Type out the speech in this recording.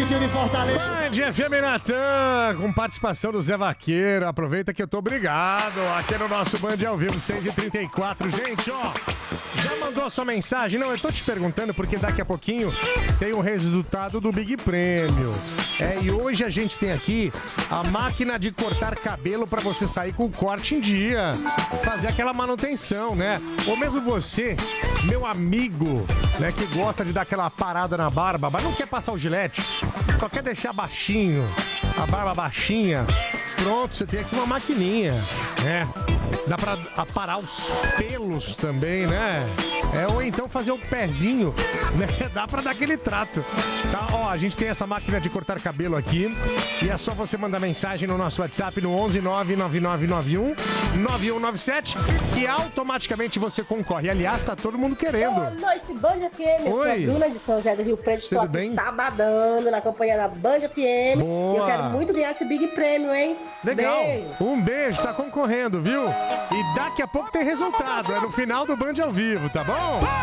Vicentinho de Fortaleza. Band FM Natan, com participação do Zé Vaqueiro. Aproveita que eu tô obrigado aqui no nosso Band ao vivo, 6h34. Gente, ó, já mandou a sua mensagem? Não, eu tô te perguntando porque daqui a pouquinho tem o resultado do Big Prêmio. E hoje a gente tem aqui a máquina de cortar cabelo pra você sair com o corte em dia. Fazer aquela manutenção, né? Ou mesmo você, meu amigo, né, que gosta de dar aquela parada na barba, mas não quer passar o gilete, só quer deixar baixinho, a barba baixinha. Pronto, você tem aqui uma maquininha, né? Dá pra aparar os pelos também, né? Ou então fazer o pezinho, né? Dá pra dar aquele trato. Tá, ó, a gente tem essa máquina de cortar cabelo aqui e é só você mandar mensagem no nosso WhatsApp no 11999919197 e automaticamente você concorre. Aliás, tá todo mundo querendo. Boa noite, Band FM. Eu sou a Bruna de São José do Rio Preto. Estou aqui sabadando na companhia da Band FM. Boa. E eu quero muito ganhar esse Big Prêmio, hein? Legal. Beijo. Um beijo, tá concorrendo, viu? E daqui a pouco tem resultado. É no final do Band ao vivo, tá bom?